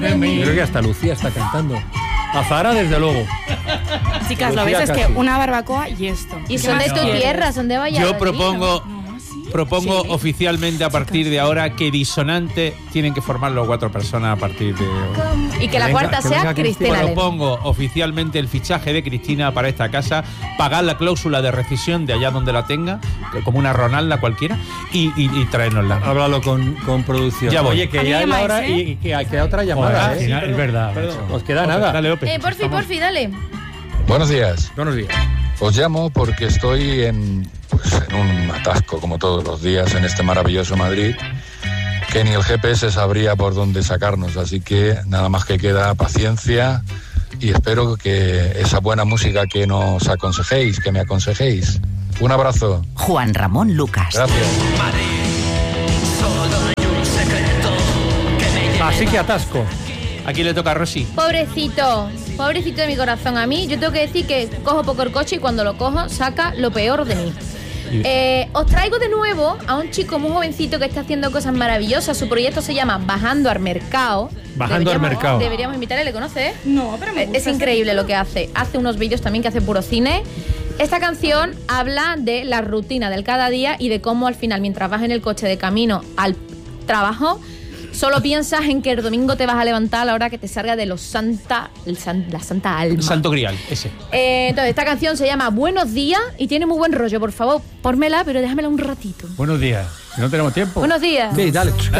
Creo que hasta Lucía está cantando. Azahara, desde luego. Chicas, lo veis, es que una barbacoa y esto. Y son de tu tierra, son de Valladolid. Yo propongo oficialmente a partir de ahora que disonante tienen que formarlo 4 personas a partir de hoy. Y que la cuarta sea Cristina. Propongo oficialmente el fichaje de Cristina para esta casa, pagar la cláusula de rescisión de allá donde la tenga, como una Ronalda cualquiera, y traérnosla. Háblalo con producción. Ya voy. Oye, que ya es la hora y que queda otra llamada. Es verdad. Os queda nada. Dale, Ope. Porfi, dale. Buenos días. Buenos días. Os llamo porque estoy en un atasco, como todos los días, en este maravilloso Madrid, que ni el GPS sabría por dónde sacarnos. Así que nada más que queda paciencia y espero que esa buena música que nos aconsejéis, que me aconsejéis. Un abrazo. Juan Ramón Lucas. Gracias. Así que atasco. Aquí le toca a Rosy. Pobrecito de mi corazón. A mí, yo tengo que decir que cojo poco el coche y cuando lo cojo saca lo peor de mí. Os traigo de nuevo a un chico muy jovencito que está haciendo cosas maravillosas. Su proyecto se llama Bajando al Mercado. Deberíamos invitarle, ¿le conoces? No, pero me gusta. Es increíble lo que hace. Hace unos vídeos también que hace puro cine. Esta canción habla de la rutina del cada día y de cómo al final, mientras vas en el coche de camino al trabajo, solo piensas en que el domingo te vas a levantar a la hora que te salga de la santa alma. El Santo Grial, ese. Entonces, esta canción se llama Buenos días y tiene muy buen rollo. Por favor, pórmela, pero déjamela un ratito. Buenos días. Si no tenemos tiempo. Buenos días. Sí, dale.